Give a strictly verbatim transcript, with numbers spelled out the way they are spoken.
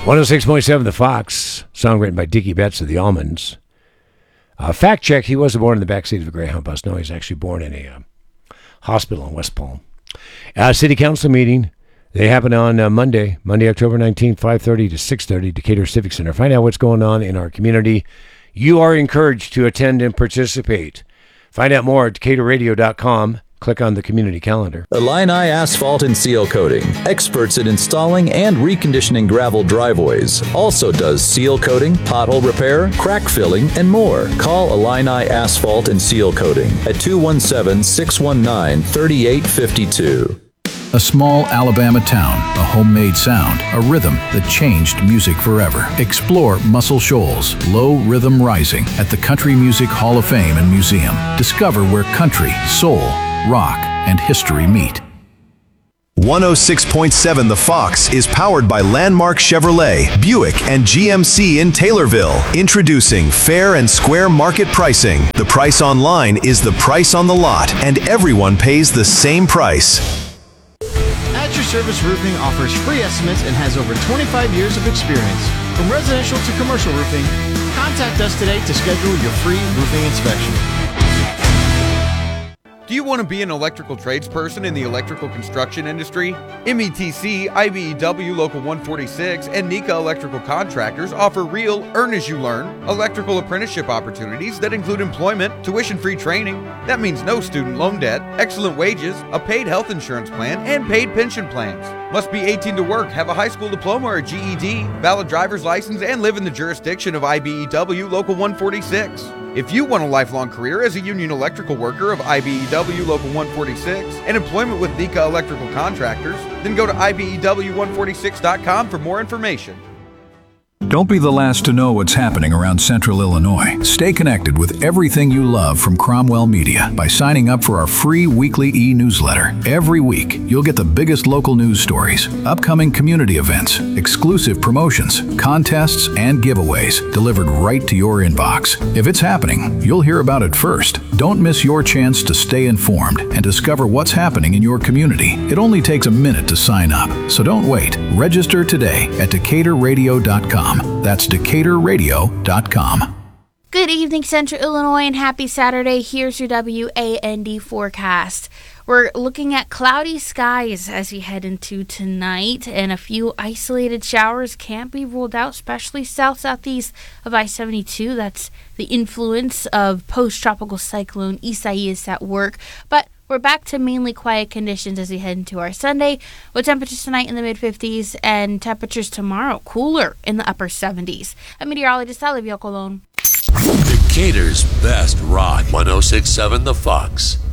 one oh six point seven The Fox, song written by Dickie Betts of the Almonds. Uh, fact check, he wasn't born in the backseat of a Greyhound bus. No, he's actually born in a uh, hospital in West Palm. Uh, city council meeting. They happen on uh, Monday, Monday, October nineteenth, five thirty to six thirty, Decatur Civic Center. Find out what's going on in our community. You are encouraged to attend and participate. Find out more at decatur radio dot com. Click on the community calendar. Illini Asphalt and Seal Coating. Experts at installing and reconditioning gravel driveways. Also does seal coating, pothole repair, crack filling, and more. Call Illini Asphalt and Seal Coating at two one seven, six one nine, three eight five two. A small Alabama town, a homemade sound, a rhythm that changed music forever. Explore Muscle Shoals, Low Rhythm Rising at the Country Music Hall of Fame and Museum. Discover where country, soul, rock, and history meet. one oh six point seven The Fox is powered by Landmark Chevrolet, Buick, and G M C in Taylorville. Introducing fair and square market pricing. The price online is the price on the lot, and everyone pays the same price. At Your Service Roofing offers free estimates and has over twenty-five years of experience. From residential to commercial roofing, contact us today to schedule your free roofing inspection. Do you want to be an electrical tradesperson in the electrical construction industry? M E T C, I B E W Local one forty-six, and Nika Electrical Contractors offer real earn-as-you-learn electrical apprenticeship opportunities that include employment, tuition-free training, that means no student loan debt, excellent wages, a paid health insurance plan, and paid pension plans. Must be eighteen to work, have a high school diploma or G E D, valid driver's license, and live in the jurisdiction of I B E W Local one forty-six. If you want a lifelong career as a union electrical worker of I B E W Local one forty-six and employment with Nika Electrical Contractors, then go to I B E W one forty-six dot com for more information. Don't be the last to know what's happening around Central Illinois. Stay connected with everything you love from Cromwell Media by signing up for our free weekly e-newsletter. Every week, you'll get the biggest local news stories, upcoming community events, exclusive promotions, contests, and giveaways delivered right to your inbox. If it's happening, you'll hear about it first. Don't miss your chance to stay informed and discover what's happening in your community. It only takes a minute to sign up, so don't wait. Register today at decatur radio dot com. That's decatur radio dot com. Good evening, Central Illinois, and happy Saturday. Here's your W A N D forecast. We're looking at cloudy skies as we head into tonight, and a few isolated showers can't be ruled out, especially south-southeast of I seventy-two. That's the influence of post-tropical cyclone Isaias at work, but we're back to mainly quiet conditions as we head into our Sunday, with temperatures tonight in the mid-fifties and temperatures tomorrow cooler in the upper seventies. I'm meteorologist Olivia Colon. Decatur's best rock, one oh six point seven The Fox.